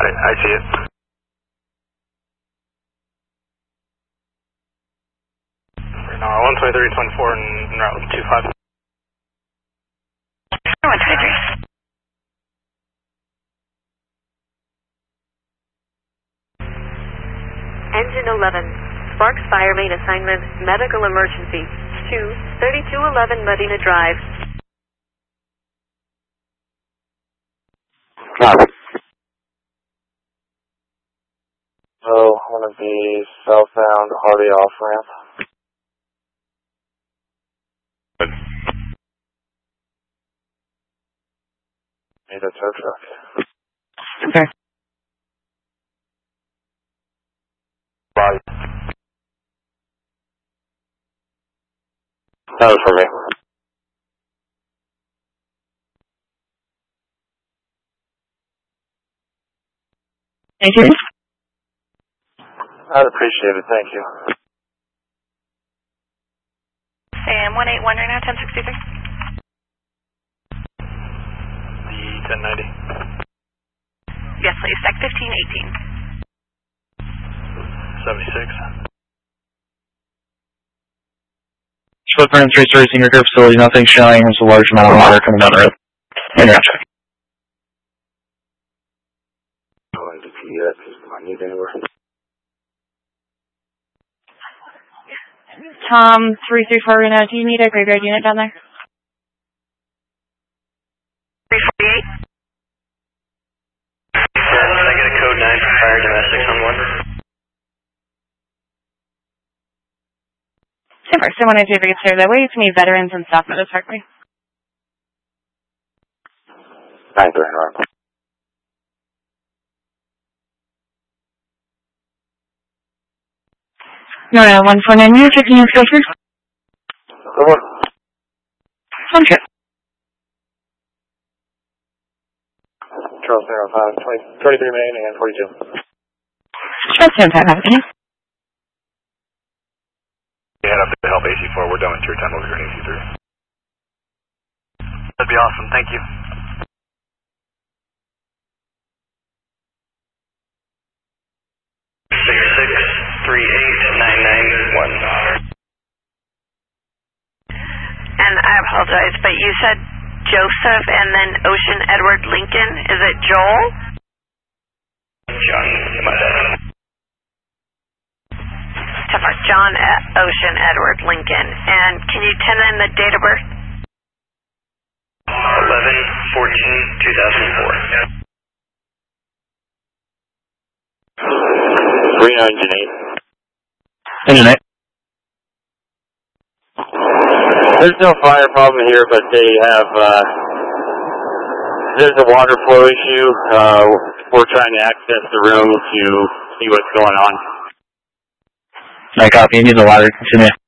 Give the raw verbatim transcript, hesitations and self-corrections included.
Got it. I see it. No, one twenty-three twenty-four and route two five. one twenty-three. Engine eleven, Sparks Fire Main Assignment, Medical Emergency, two thirty-two eleven Medina Drive. Copy. So, one of the southbound Hardy off ramp. Need a tow truck. Okay. Bye. That was for me. Thank you. I'd appreciate it, thank you. Sam one eight one right now, ten sixty-three. The ten ninety. Yes, please. Stack fifteen eighteen. seventy-six. Footprint three thirty senior care facility, nothing showing. There's a large amount of water coming down the road. Internet check. Going to P S, I need anywhere. Tom three three four right now, do you need a graveyard unit down there? three forty-eight. Can I get a code nine for fire domestics on one? Super, so when I do get started that way, it's me, veterans and staff members, correctly. nine three, right. No, no, one four nine, you're checking your filter? Come on. Sounds good. Charles zero five, twenty, thirty-three remaining and forty-two. That's no time, haven't you? Head up to help A C four. We're done with your time over here in A C three. That'd be awesome. Thank you. six six three eight nine nine one. And I apologize, but you said Joseph and then Ocean Edward Lincoln. Is it Joel? John, my bad. John Ocean Edward Lincoln. And can you tell in the date of birth? eleven fourteen two thousand four. Reno Engine eight. Engine eight. There's no fire problem here, but they have, uh, there's a water flow issue. Uh, we're trying to access the room to see what's going on. I copy, you need the water, continue.